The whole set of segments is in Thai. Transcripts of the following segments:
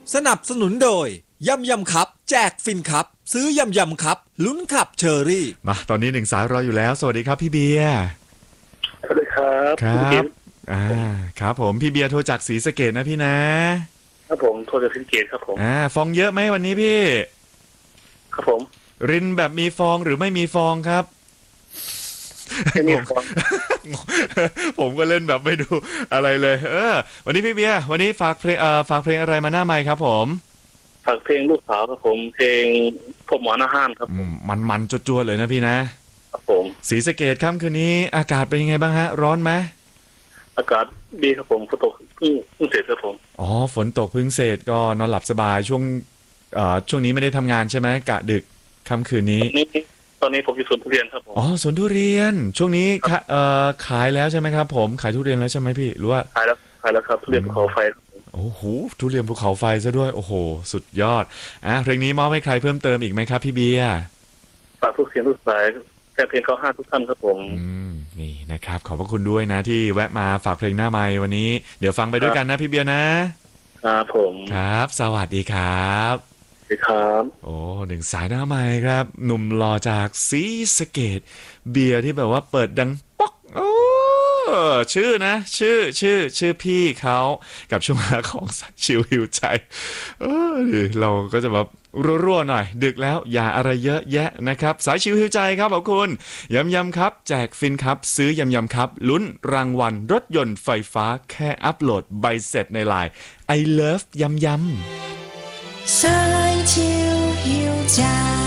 สนับสนุนโดยยำยำครับแจกฟินครับซื้อยำยำครับลุ้นขับเชอรี่มาตอนนี้1 สายรออยู่แล้วสวัสดีครับพี่เบียร์สวัสดีครับครับครับผมพี่เบียร์โทรจากศรีสะเกษนะพี่นะครับผมโทรจากศรีสะเกษครับผมฟองเยอะไหมวันนี้พี่ครับผมรินแบบมีฟองหรือไม่มีฟองครับไม่มีฟองผมก็เล่นแบบไม่ดูอะไรเลยวันนี้พี่เบียร์วันนี้ฝากเพลงอะไรมาหน้าไมค์ครับผมฝากเพลงลูกสาวครับผมเพลงพบหมอหน้าห้านครับมันจวดๆเลยนะพี่นะครับผมศรีสะเกษค่ำคืนนี้อากาศเป็นยังไงบ้างฮะร้อนไหมอากาศดีครับผมฝนตกเพิ่งเสร็จครับผมฝนตกเพิ่งเสร็จก็นอนหลับสบายช่วงนี้ไม่ได้ทำงานใช่ไหมกะดึกค่ำคืนนี้ตอนนี้ผมอยู่สวนทุเรียนครับผมสวนทุเรียนช่วงนี้ขายแล้วใช่ไหมครับผมขายทุเรียนแล้วใช่ไหมพี่หรือว่าขายแล้วครับทุเรียนภูเขาไฟโอ้โหทุเรียนภูเขาไฟซะด้วยโอ้โหสุดยอดเพลงนี้มอบให้ใครเพิ่มเติมอีกไหมครับพี่เบียร์ฝากทุกเสียงทุกสายแฟนเพลงเขา5ทุกท่านครับผมนี่นะครับขอบพระคุณด้วยนะที่แวะมาฝากเพลงหน้าไมค์วันนี้เดี๋ยวฟังไปด้วยกันนะพี่เบียร์นะครับผมครับสวัสดีครับสวัสดีครับ 1 สายหน้าไมค์ครับหนุ่มหล่อจากศรีสะเกษเบียร์ที่แบบว่าเปิดดังป๊อกชื่อนะชื่อพี่เขากับช่วงเวลาของชิลหิวใจเราก็จะแบบรัวๆหน่อยดึกแล้วอย่าอะไรเยอะแยะนะครับสายชิลหิวใจครับขอบคุณยำครับแจกฟินครับซื้อยำครับลุ้นรางวัลรถยนต์ไฟฟ้าแค่อัปโหลดใบเสร็จในไลน์ I love ยำสายชิลหิวใจ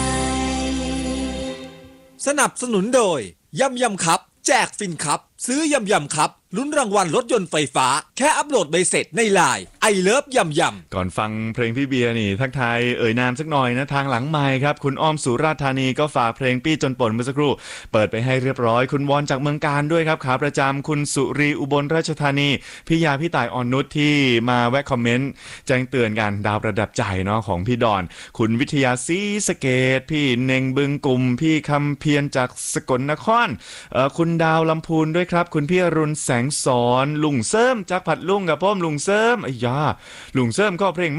สนับสนุนโดยยำยำครับแจกฟินครับซื้อยำยำครับลุ้นรางวัลรถยนต์ไฟฟ้าแค่อัปโหลดใบเสร็จในไลน์ไอเลิฟยำยำก่อนฟังเพลงพี่เบียร์นี่ทักทายนามสักหน่อยนะทางหลังไมค์ครับคุณอ้อมสุราษฎร์ธานีก็ฝากเพลงปี้จนป่นเมื่อสักครู่เปิดไปให้เรียบร้อยคุณวอนจากเมืองการด้วยครับขาประจำคุณสุรีอุบลราชธานีพี่ยาพี่ต่ายอ่อนนุชที่มาแวะคอมเมนต์แจ้งเตือนกันดาวประดับใจเนาะของพี่ดอนคุณวิทยาศรีสะเกษพี่เน่งบึงกลุ่มพี่คำเพียรจากสกลนครคุณดาวลำพูนด้วยครับคุณพี่อรุณแสงสอนลุงเสริมจากผัดลุงกับพ่อมลุงเสริมลุงเสริมก็เพลง